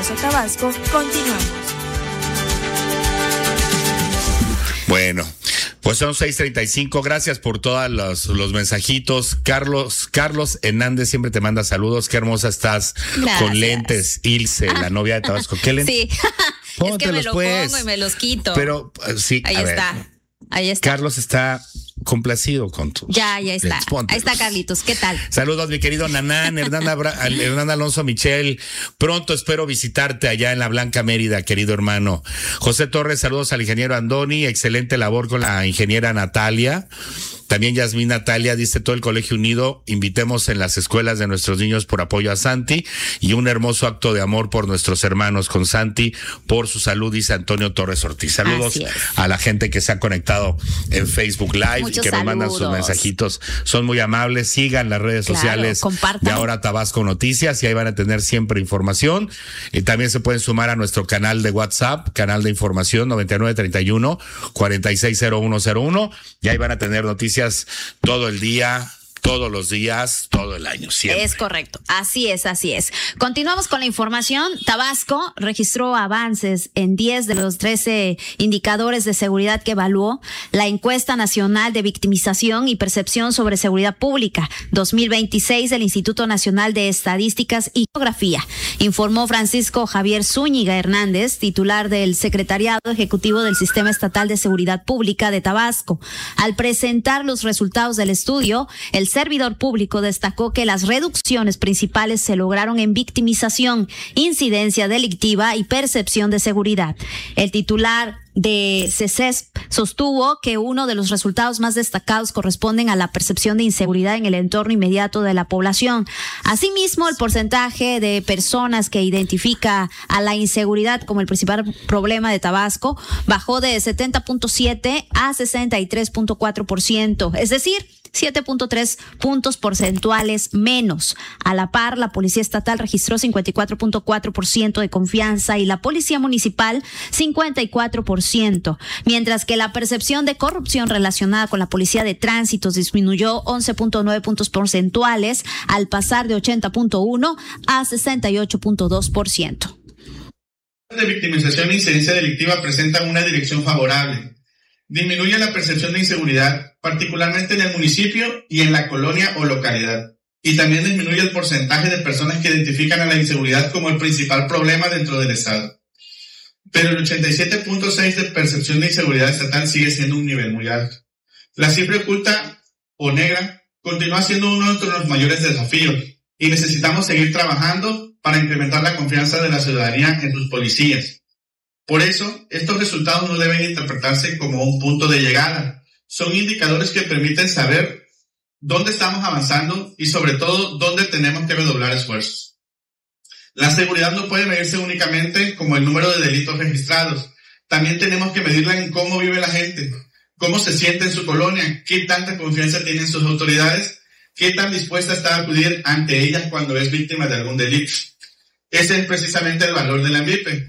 regresamos a Tabasco. Continuamos. Bueno, pues son 6:35. Gracias por todos los mensajitos. Carlos Hernández siempre te manda saludos. Qué hermosa estás. Gracias. Con lentes. Ilse, la novia de Tabasco. ¿Qué lentes? Sí. Es que me lo pongo y me los quito. Pero sí, ahí está. Ahí está. Carlos está complacido con tu. Ya está. Ahí está Carlitos. ¿Qué tal? Saludos, mi querido Nanán, Hernán Alonso Michel. Pronto espero visitarte allá en la Blanca Mérida, querido hermano. José Torres, saludos al ingeniero Andoni. Excelente labor con la ingeniera Natalia. También Yasmín Natalia dice: todo el Colegio Unido, invitemos en las escuelas de nuestros niños por apoyo a Santi y un hermoso acto de amor por nuestros hermanos con Santi por su salud, dice Antonio Torres Ortiz. Saludos a la gente que se ha conectado en Facebook Live. Muchos y que nos mandan sus mensajitos. Son muy amables. Sigan las redes sociales de Ahora Tabasco Noticias y ahí van a tener siempre información. Y también se pueden sumar a nuestro canal de WhatsApp, canal de información 9931-460101 y ahí van a tener noticias todo el día, todos los días, todo el año, siempre. Es correcto, así es. Continuamos con la información. Tabasco registró avances en 10 de los 13 indicadores de seguridad que evaluó la Encuesta Nacional de Victimización y Percepción sobre Seguridad Pública 2026 del Instituto Nacional de Estadísticas y Geografía, informó Francisco Javier Zúñiga Hernández, titular del Secretariado Ejecutivo del Sistema Estatal de Seguridad Pública de Tabasco. Al presentar los resultados del estudio, el servidor público destacó que las reducciones principales se lograron en victimización, incidencia delictiva y percepción de seguridad. El titular de CESESP sostuvo que uno de los resultados más destacados corresponden a la percepción de inseguridad en el entorno inmediato de la población. Asimismo, el porcentaje de personas que identifica a la inseguridad como el principal problema de Tabasco bajó de 70.7 a 63.4%, es decir, 7.3 puntos porcentuales menos. A la par, la Policía Estatal registró 54.4% de confianza y la Policía Municipal 54%, mientras que la percepción de corrupción relacionada con la Policía de Tránsito disminuyó 11.9 puntos porcentuales al pasar de 80.1 a 68.2%. De victimización e incidencia delictiva presentan una dirección favorable. Disminuye la percepción de inseguridad, particularmente en el municipio y en la colonia o localidad. Y también disminuye el porcentaje de personas que identifican a la inseguridad como el principal problema dentro del Estado. Pero el 87.6% de percepción de inseguridad estatal sigue siendo un nivel muy alto. La cifra oculta o negra continúa siendo uno de los mayores desafíos y necesitamos seguir trabajando para incrementar la confianza de la ciudadanía en sus policías. Por eso, estos resultados no deben interpretarse como un punto de llegada. Son indicadores que permiten saber dónde estamos avanzando y sobre todo dónde tenemos que redoblar esfuerzos. La seguridad no puede medirse únicamente como el número de delitos registrados. También tenemos que medirla en cómo vive la gente, cómo se siente en su colonia, qué tanta confianza tienen sus autoridades, qué tan dispuesta está a acudir ante ellas cuando es víctima de algún delito. Ese es precisamente el valor de la MVIPE.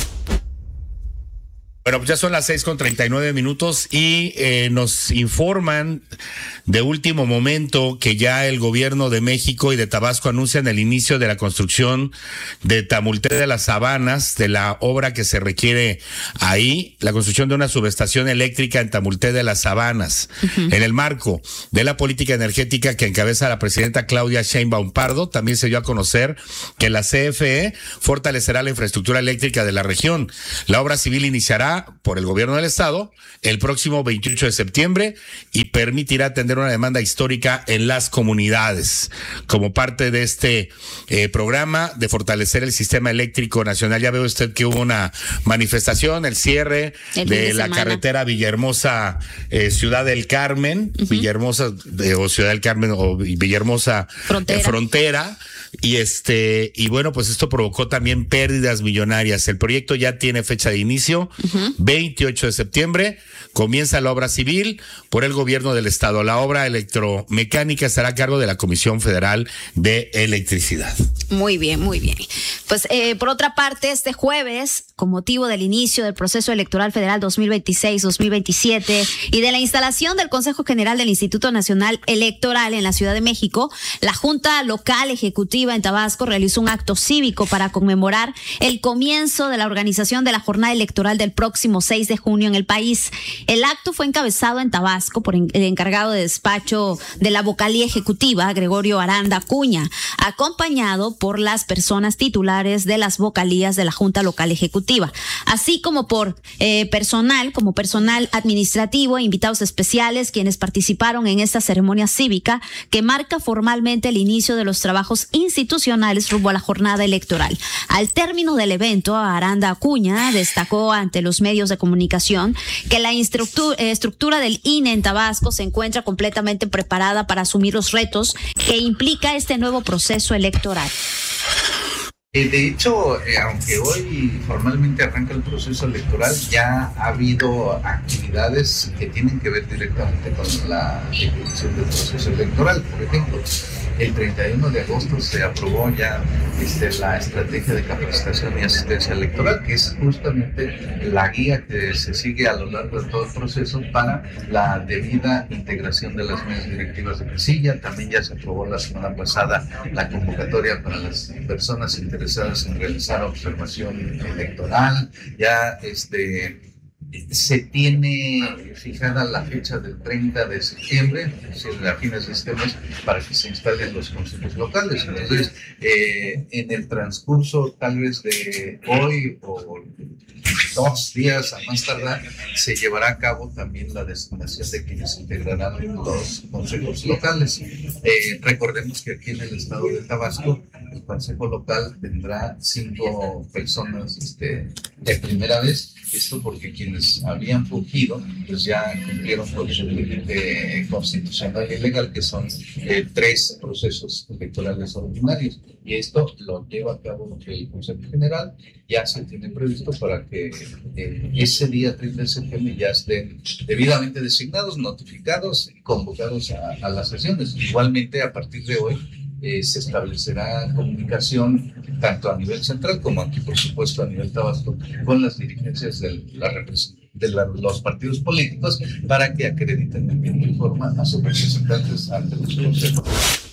Bueno, pues ya son las 6:39 y nos informan de último momento que ya el gobierno de México y de Tabasco anuncian el inicio de la construcción de Tamulté de las Sabanas, de la obra que se requiere ahí, la construcción de una subestación eléctrica en Tamulté de las Sabanas, en el marco de la política energética que encabeza la presidenta Claudia Sheinbaum Pardo. También se dio a conocer que la CFE fortalecerá la infraestructura eléctrica de la región. La obra civil iniciará por el gobierno del estado el próximo 28 de septiembre y permitirá atender una demanda histórica en las comunidades como parte de este programa de fortalecer el sistema eléctrico nacional. Ya ve usted que hubo una manifestación, el cierre de la carretera Villahermosa Ciudad del Carmen, Villahermosa o Ciudad del Carmen o Villahermosa Frontera. Y bueno, pues esto provocó también pérdidas millonarias. El proyecto ya tiene fecha de inicio, 28 de septiembre, comienza la obra civil por el gobierno del estado. La obra electromecánica estará a cargo de la Comisión Federal de Electricidad. Muy bien, muy bien. Pues por otra parte, este jueves, con motivo del inicio del proceso electoral federal 2026-2027 y de la instalación del Consejo General del Instituto Nacional Electoral en la Ciudad de México, la Junta Local Ejecutiva Legislativa en Tabasco realizó un acto cívico para conmemorar el comienzo de la organización de la jornada electoral del próximo 6 de junio en el país. El acto fue encabezado en Tabasco por el encargado de despacho de la vocalía ejecutiva, Gregorio Aranda Acuña, acompañado por las personas titulares de las vocalías de la Junta Local Ejecutiva, así como por personal administrativo e invitados especiales quienes participaron en esta ceremonia cívica que marca formalmente el inicio de los trabajos institucionales rumbo a la jornada electoral. Al término del evento, Aranda Acuña destacó ante los medios de comunicación que la estructura del INE en Tabasco se encuentra completamente preparada para asumir los retos que implica este nuevo proceso electoral. De hecho, aunque hoy formalmente arranca el proceso electoral, ya ha habido actividades que tienen que ver directamente con la ejecución del proceso electoral. Por ejemplo, el 31 de agosto se aprobó ya la estrategia de capacitación y asistencia electoral, que es justamente la guía que se sigue a lo largo de todo el proceso para la debida integración de las mesas directivas de casilla. También ya se aprobó la semana pasada la convocatoria para las personas interesadas en realizar observación electoral. Ya se tiene fijada la fecha del 30 de septiembre, es decir, a fines de este mes, para que se instalen los consejos locales. Entonces, en el transcurso tal vez de hoy o 2 días a más tardar, se llevará a cabo también la designación de quienes integrarán los consejos locales. Recordemos que aquí en el estado de Tabasco, el consejo local tendrá 5 personas de primera vez. Esto porque quienes habían fugido pues ya cumplieron con su límite constitucional y legal, que son 3 procesos electorales ordinarios, y esto lo lleva a cabo el Consejo General. Ya se tiene previsto para que ese día 30 de septiembre ya estén debidamente designados, notificados y convocados a las sesiones. Igualmente, a partir de hoy se establecerá comunicación tanto a nivel central como aquí, por supuesto, a nivel Tabasco, con las dirigencias de los partidos políticos para que acrediten en tiempo y forma a sus representantes ante los consejos.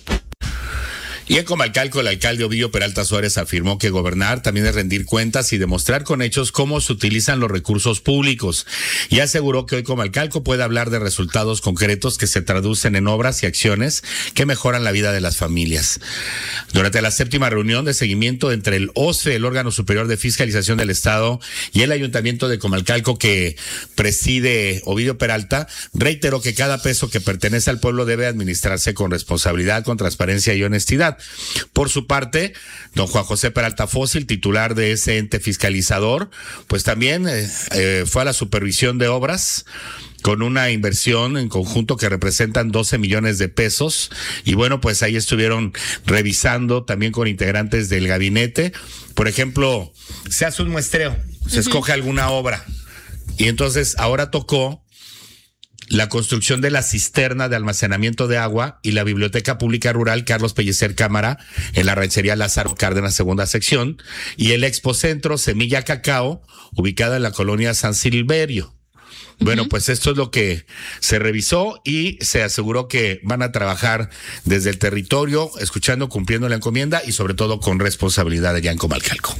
Y en Comalcalco, el alcalde Ovidio Peralta Suárez afirmó que gobernar también es rendir cuentas y demostrar con hechos cómo se utilizan los recursos públicos. Y aseguró que hoy Comalcalco puede hablar de resultados concretos que se traducen en obras y acciones que mejoran la vida de las familias. Durante la 7ª reunión de seguimiento entre el OSFE, el órgano superior de fiscalización del Estado, y el ayuntamiento de Comalcalco que preside Ovidio Peralta, reiteró que cada peso que pertenece al pueblo debe administrarse con responsabilidad, con transparencia y honestidad. Por su parte, don Juan José Peralta Fósil, titular de ese ente fiscalizador, pues también fue a la supervisión de obras con una inversión en conjunto que representan 12 millones de pesos. Y bueno, pues ahí estuvieron revisando también con integrantes del gabinete. Por ejemplo, se hace un muestreo, se escoge alguna obra. Y entonces ahora tocó la construcción de la cisterna de almacenamiento de agua y la Biblioteca Pública Rural Carlos Pellicer Cámara en la ranchería Lázaro Cárdenas, 2ª sección, y el Expocentro Semilla Cacao, ubicada en la colonia San Silverio. Bueno, pues esto es lo que se revisó y se aseguró que van a trabajar desde el territorio, escuchando, cumpliendo la encomienda y sobre todo con responsabilidad allá en Comalcalco.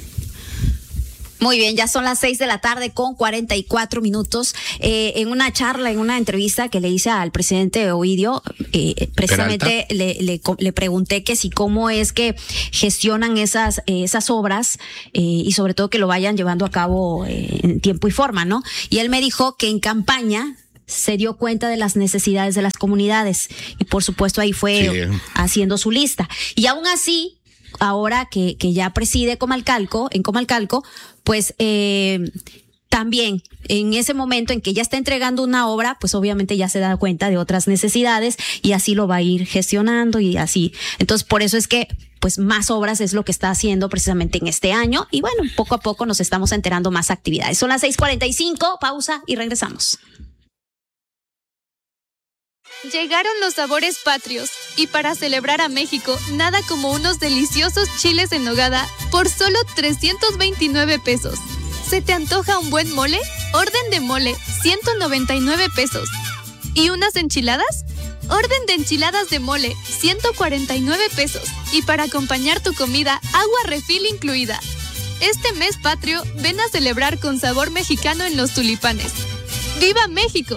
Muy bien, ya son las 6 de la tarde con 44 minutos. En una charla, en una entrevista que le hice al presidente Ovidio, precisamente le pregunté que si cómo es que gestionan esas obras y sobre todo que lo vayan llevando a cabo en tiempo y forma, ¿no? Y él me dijo que en campaña se dio cuenta de las necesidades de las comunidades y por supuesto ahí fue haciendo su lista. Y aún así, ahora que ya preside Comalcalco, pues también en ese momento en que ya está entregando una obra, pues obviamente ya se da cuenta de otras necesidades y así lo va a ir gestionando y así. Entonces, por eso es que pues más obras es lo que está haciendo precisamente en este año y bueno, poco a poco nos estamos enterando más actividades. Son las 6:45, pausa y regresamos. Llegaron los sabores patrios y para celebrar a México, nada como unos deliciosos chiles en nogada por solo 329 pesos. ¿Se te antoja un buen mole? Orden de mole, 199 pesos. ¿Y unas enchiladas? Orden de enchiladas de mole, 149 pesos. Y para acompañar tu comida, agua refil incluida. Este mes patrio, ven a celebrar con sabor mexicano en Los Tulipanes. ¡Viva México!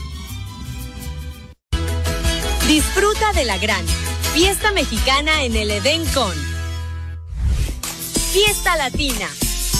Disfruta de la gran fiesta mexicana en el Edén con Fiesta Latina.